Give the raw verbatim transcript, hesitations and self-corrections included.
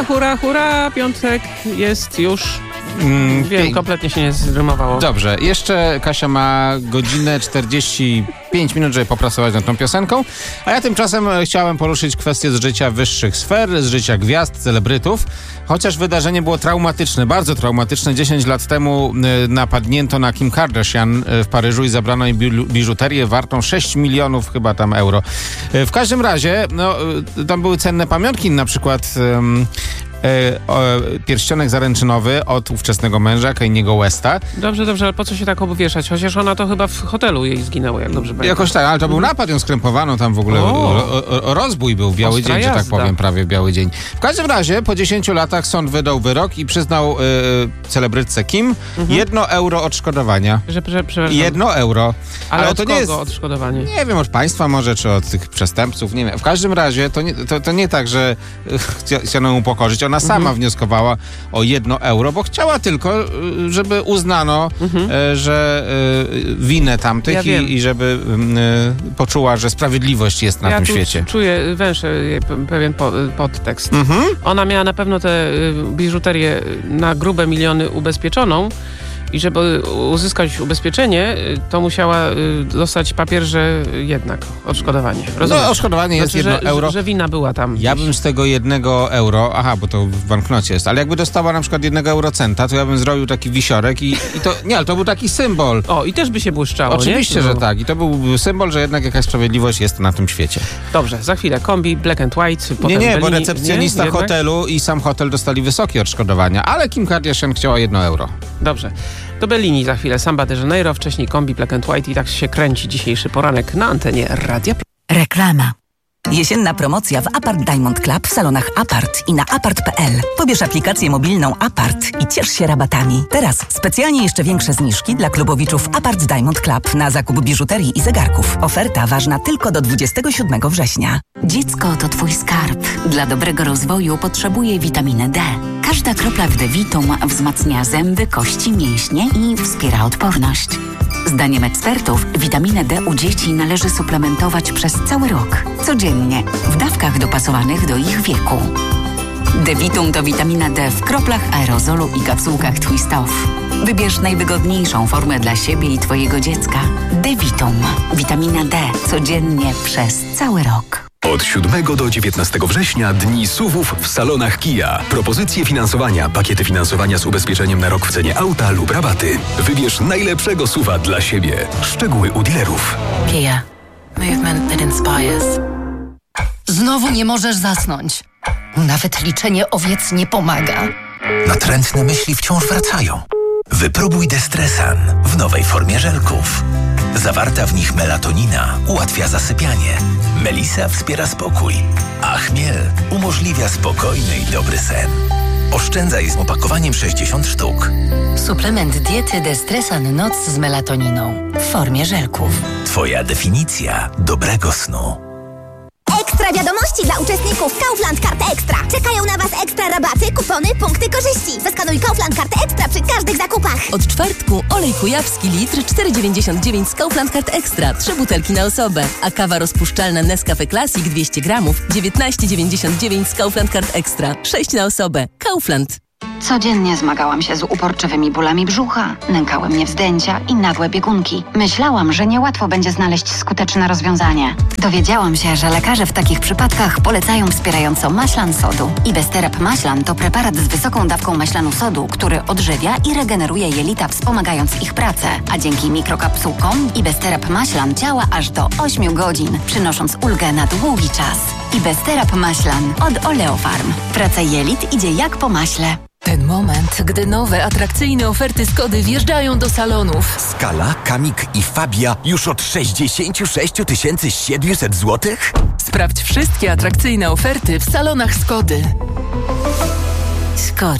hura, hura, piątek jest już... Mm, Wiem, pięk- kompletnie się nie zrymowało. Dobrze, jeszcze Kasia ma godzinę czterdzieści pięć minut, żeby popracować nad tą piosenką, a ja tymczasem chciałem poruszyć kwestię z życia wyższych sfer, z życia gwiazd, celebrytów, chociaż wydarzenie było traumatyczne, bardzo traumatyczne. dziesięć lat temu y, napadnięto na Kim Kardashian y, w Paryżu i zabrano jej bilu- biżuterię wartą sześć milionów chyba tam euro. Y, w każdym razie, no, y, tam były cenne pamiątki, na przykład... ym, E, o, pierścionek zaręczynowy od ówczesnego męża, Kanye'ego Westa. Dobrze, dobrze, ale po co się tak obwieszać? Chociaż ona to chyba w hotelu jej zginęło, jak dobrze pamiętam. Jakoś tak, ale to był napad, ją skrępowano, tam w ogóle O. o, o, o rozbój był, biały Ostra dzień, że tak jazda. powiem, prawie biały dzień. W każdym razie po dziesięciu latach sąd wydał wyrok i przyznał y, celebrytce Kim Mhm. jedno euro odszkodowania. Że, że, przepraszam. Jedno euro. Ale, od to kogo nie jest... odszkodowanie? Nie wiem, od państwa może, czy od tych przestępców, nie wiem. W każdym razie to nie, to, to nie tak, że y, chcia- chciano ją upokorzyć. Ona sama Mhm. wnioskowała o jedno euro, bo chciała tylko, y, żeby uznano, Mhm. y, że y, winę tamtych Ja wiem. i, i żeby y, poczuła, że sprawiedliwość jest na ja tym tu świecie. czuję węższy pewien po, podtekst. Mhm. Ona miała na pewno tę y, biżuterię na grube miliony ubezpieczoną i żeby uzyskać ubezpieczenie, y, to musiała y, dostać papier, że jednak odszkodowanie. Rozumiesz? No, odszkodowanie jest Znaczy, jedno że, euro. Że, że wina była tam. Ja gdzieś. bym z tego jednego euro, aha, bo to w banknocie jest, ale jakby dostała na przykład jednego eurocenta, to ja bym zrobił taki wisiorek i, i to, nie, ale to był taki symbol. O, i też by się błyszczało, Oczywiście, nie? że No. tak. I to był symbol, że jednak jakaś sprawiedliwość jest na tym świecie. Dobrze, za chwilę kombi, black and white. Nie, potem nie, bo Bellini- recepcjonista nie? Jednak? hotelu i sam hotel dostali wysokie odszkodowania, ale Kim Kardashian chciała jedno euro. Dobrze. Do Bellini za chwilę. Samba de Janeiro, wcześniej kombi, black and white i tak się kręci dzisiejszy poranek na antenie Radia. Reklama. Jesienna promocja w Apart Diamond Club w salonach Apart i na apart kropka p l. Pobierz aplikację mobilną Apart i ciesz się rabatami. Teraz specjalnie jeszcze większe zniżki dla klubowiczów Apart Diamond Club na zakup biżuterii i zegarków. Oferta ważna tylko do dwudziestego siódmego września. Dziecko to twój skarb. Dla dobrego rozwoju potrzebuje witaminy D. Każda kropla w D-Vitum wzmacnia zęby, kości, mięśnie i wspiera odporność. Zdaniem ekspertów witaminę D u dzieci należy suplementować przez cały rok. Codziennie, w dawkach dopasowanych do ich wieku. D-Vitum to witamina D w kroplach, aerozolu i kapsułkach Twist Off. Wybierz najwygodniejszą formę dla siebie i twojego dziecka. D-Vitum. Witamina D. Codziennie przez cały rok. Od siódmego do dziewiętnastego września dni S U V-ów w salonach Kia. Propozycje finansowania, pakiety finansowania z ubezpieczeniem na rok w cenie auta lub rabaty. Wybierz najlepszego S U V-a dla siebie. Szczegóły u dealerów. Kia. Movement that inspires. Znowu nie możesz zasnąć. Nawet liczenie owiec nie pomaga. Natrętne myśli wciąż wracają. Wypróbuj Destresan w nowej formie żelków. Zawarta w nich melatonina ułatwia zasypianie. Melisa wspiera spokój, a chmiel umożliwia spokojny i dobry sen. Oszczędzaj z opakowaniem sześćdziesiąt sztuk. Suplement diety Destresan Noc z melatoniną w formie żelków. Twoja definicja dobrego snu. Ekstra wiadomości dla uczestników Kaufland Karty Ekstra. Czekają na Was ekstra rabaty, kupony, punkty korzyści. Zeskanuj Kaufland Karty Ekstra przy każdych zakupach. Od czwartku olej kujawski litr cztery dziewięćdziesiąt dziewięć z Kaufland Kart Ekstra. Trzy butelki na osobę. A kawa rozpuszczalna Nescafe Classic dwieście gramów dziewiętnaście dziewięćdziesiąt dziewięć z Kaufland Kart Ekstra. sześć na osobę. Kaufland. Codziennie zmagałam się z uporczywymi bólami brzucha, nękały mnie wzdęcia i nagłe biegunki. Myślałam, że niełatwo będzie znaleźć skuteczne rozwiązanie. Dowiedziałam się, że lekarze w takich przypadkach polecają wspierająco maślan sodu. Ibesterap maślan to preparat z wysoką dawką maślanu sodu, który odżywia i regeneruje jelita, wspomagając ich pracę. A dzięki mikrokapsułkom Ibesterap maślan działa aż do ośmiu godzin, przynosząc ulgę na długi czas. Ibesterap maślan od Oleofarm. Praca jelit idzie jak po maśle. Ten moment, gdy nowe, atrakcyjne oferty Skody wjeżdżają do salonów. Skala, Kamik i Fabia już od sześćdziesiąt sześć tysięcy siedemset złotych? Sprawdź wszystkie atrakcyjne oferty w salonach Skody. Skoda.